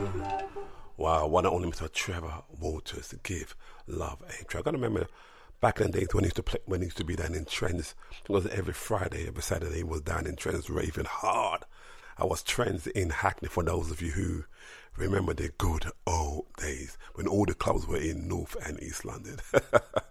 Wow, one and only Mr. Trevor Waters, Give Love a Try. I gotta remember back in the days when he used to play, when he used to be down in Trends. It was every Friday, every Saturday he was down in Trends raving hard. I was Trends in Hackney, for those of you who remember the good old days when all the clubs were in North and East London.